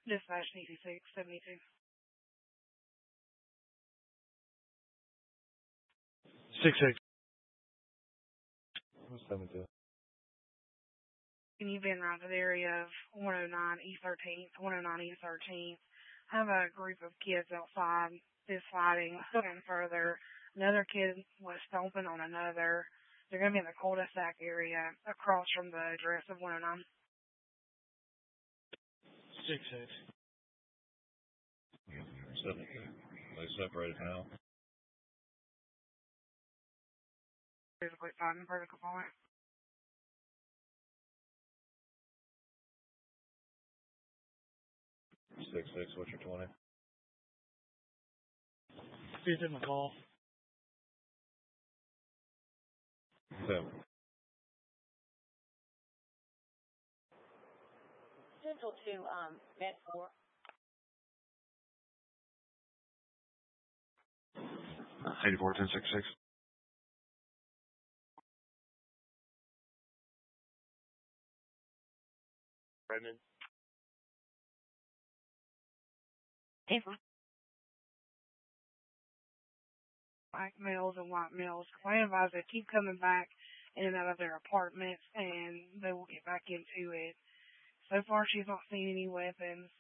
Dispatch DC-672. 6-6. 72. Can you been around to the area of 109 East 13th, 109 East 13th? I have a group of kids outside this fighting, looking further. Another kid was stomping on another. They're going to be in the cul-de-sac area across from the address of 109. 6-6. 72. They separated now. Here's a quick fighting protocol point. 6-6. What's your 20? He's in the call. 7. Central to Med 4. 84, 10, 6, 6. Redmond. Hey, Black males and white males. Complain advised they keep coming back in and out of their apartments, and they will get back into it. So far, she's not seen any weapons.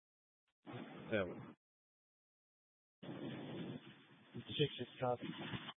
7. 6-6 copy.